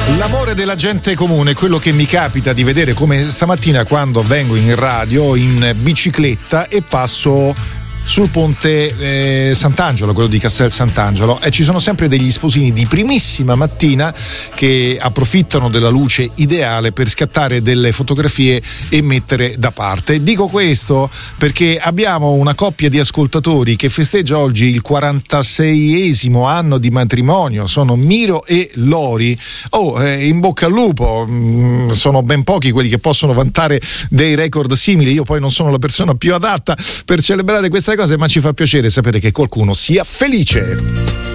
L'amore della gente comune è quello che mi capita di vedere, come stamattina quando vengo in radio in bicicletta e passo sul ponte Sant'Angelo, quello di Castel Sant'Angelo, e ci sono sempre degli sposini di primissima mattina che approfittano della luce ideale per scattare delle fotografie e mettere da parte. Dico questo perché abbiamo una coppia di ascoltatori che festeggia oggi il 46esimo anno di matrimonio, sono Miro e Lori. In bocca al lupo, sono ben pochi quelli che possono vantare dei record simili. Io poi non sono la persona più adatta per celebrare questa cosa, ma ci fa piacere sapere che qualcuno sia felice.